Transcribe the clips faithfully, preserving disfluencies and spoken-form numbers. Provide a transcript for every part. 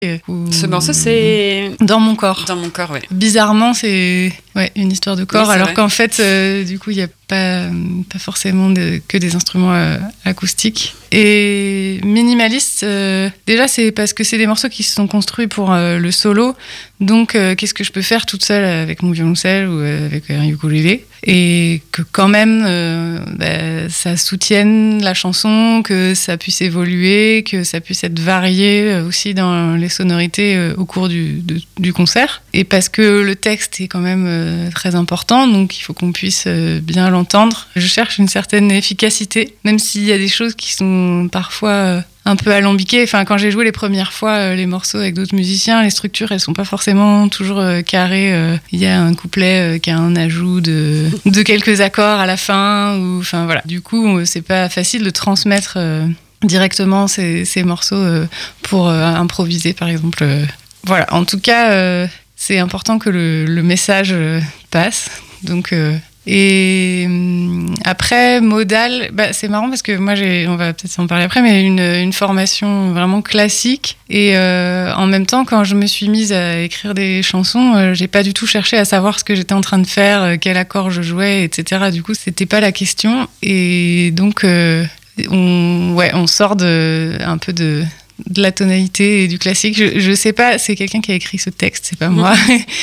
Ou... Ce morceau, c'est... Dans mon corps. Dans mon corps, oui. Bizarrement, c'est ouais, une histoire de corps, oui, alors vrai. qu'en fait, euh, du coup, il n'y a pas, pas forcément de, que des instruments euh, acoustiques. Et minimaliste, euh, déjà, c'est parce que c'est des morceaux qui se sont construits pour euh, le solo. Donc, euh, qu'est-ce que je peux faire toute seule avec mon violoncelle ou euh, avec un ukulélé ? Et que quand même, euh, bah, ça soutienne la chanson, que ça puisse évoluer, que ça puisse être varié aussi dans les sonorités euh, au cours du, de, du concert. Et parce que le texte est quand même euh, très important, donc il faut qu'on puisse euh, bien l'entendre. Je cherche une certaine efficacité, même s'il y a des choses qui sont parfois... Euh, un peu alambiqué. Enfin, quand j'ai joué les premières fois euh, les morceaux avec d'autres musiciens, les structures, elles sont pas forcément toujours euh, carrées. Il euh, y a un couplet euh, qui a un ajout de, de quelques accords à la fin. Ou, enfin, voilà. Du coup, euh, c'est pas facile de transmettre euh, directement ces, ces morceaux euh, pour euh, improviser, par exemple. Euh, voilà. En tout cas, euh, c'est important que le, le message euh, passe. Donc... Euh, Et après, modal, bah, c'est marrant parce que moi, j'ai, on va peut-être en parler après, mais une, une formation vraiment classique. Et euh, en même temps, quand je me suis mise à écrire des chansons, euh, j'ai pas du tout cherché à savoir ce que j'étais en train de faire, euh, quel accord je jouais, et cetera. Du coup, c'était pas la question. Et donc, euh, on, ouais, on sort de, un peu de... de la tonalité et du classique. Je, je sais pas, c'est quelqu'un qui a écrit ce texte, c'est pas moi.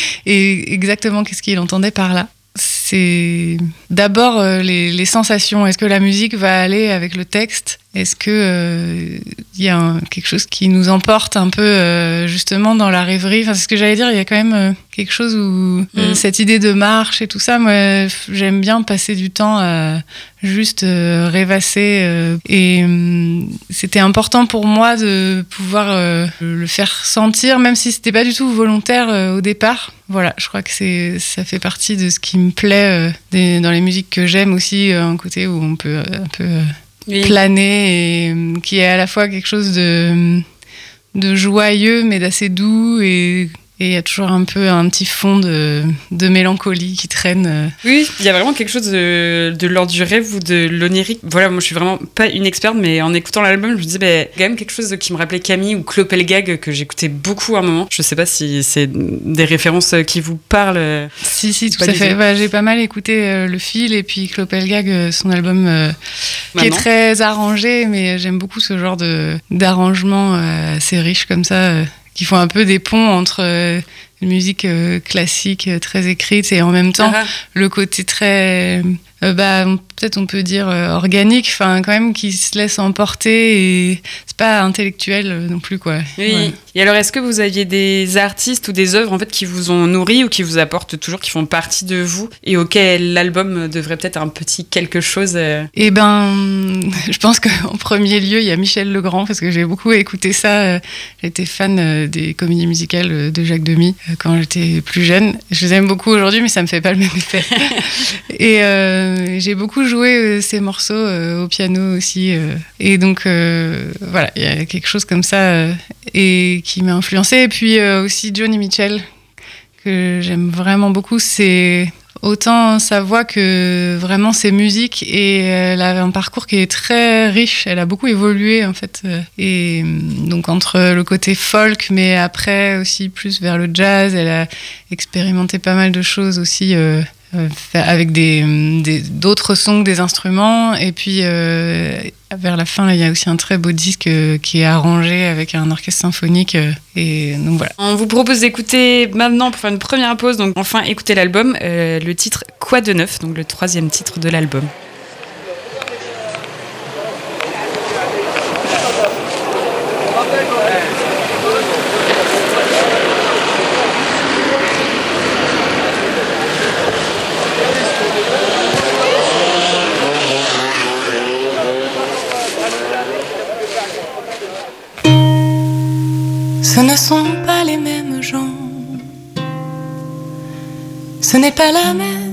Et exactement qu'est-ce qu'il entendait par là. C'est d'abord euh, les, les sensations. Est-ce que la musique va aller avec le texte ? Est-ce qu'il euh, y a un, quelque chose qui nous emporte un peu euh, justement dans la rêverie ? Enfin, c'est ce que j'allais dire, il y a quand même euh, quelque chose où euh, mm. cette idée de marche et tout ça, moi j'aime bien passer du temps à juste euh, rêvasser. Euh, et euh, c'était important pour moi de pouvoir euh, le faire sentir, même si c'était pas du tout volontaire euh, au départ. Voilà, je crois que c'est, ça fait partie de ce qui me plaît euh, des, dans les musiques que j'aime aussi, euh, un côté où on peut euh, un peu... Euh, Oui. planer et euh, qui est à la fois quelque chose de, de joyeux mais d'assez doux et il y a toujours un peu un petit fond de, de mélancolie qui traîne. Oui, il y a vraiment quelque chose de, de l'ordre du rêve ou de l'onirique. Voilà, moi je suis vraiment pas une experte, mais en écoutant l'album, je me disais, bah, il y a quand même quelque chose qui me rappelait Camille ou Clopelgag que j'écoutais beaucoup à un moment. Je sais pas si c'est des références qui vous parlent. Si, si, tout à fait. Bah, j'ai pas mal écouté euh, Le Fil et puis Clopelgag, son album euh, qui est très arrangé, mais j'aime beaucoup ce genre de, d'arrangement euh, assez riche comme ça. Euh. qui font un peu des ponts entre euh, une musique euh, classique euh, très écrite et en même temps ah. le côté très euh, bah peut-être on peut dire euh, organique, enfin quand même qui se laisse emporter et c'est pas intellectuel euh, non plus quoi. Oui. Ouais. Et alors est-ce que vous aviez des artistes ou des œuvres en fait qui vous ont nourri ou qui vous apportent toujours, qui font partie de vous et auxquels l'album devrait peut-être un petit quelque chose euh... Eh ben je pense qu'en premier lieu il y a Michel Legrand parce que j'ai beaucoup écouté ça. J'étais fan des comédies musicales de Jacques Demy quand j'étais plus jeune. Je les aime beaucoup aujourd'hui mais ça me fait pas le même effet. Et euh, j'ai beaucoup joué euh, ces morceaux euh, au piano aussi euh, et donc euh, voilà, il y a quelque chose comme ça euh, et qui m'a influencée. Et puis euh, aussi Joni Mitchell que j'aime vraiment beaucoup. C'est autant sa voix que vraiment ses musiques et elle a un parcours qui est très riche. Elle a beaucoup évolué en fait et donc entre le côté folk mais après aussi plus vers le jazz. Elle a expérimenté pas mal de choses aussi. Euh, Euh, avec des, des, d'autres sons que des instruments et puis euh, vers la fin là, il y a aussi un très beau disque euh, qui est arrangé avec un orchestre symphonique euh, et donc voilà. On vous propose d'écouter maintenant pour faire une première pause, donc enfin écouter l'album, euh, le titre Quoi de neuf, donc le troisième titre de l'album. Ce ne sont pas les mêmes gens, ce n'est pas la même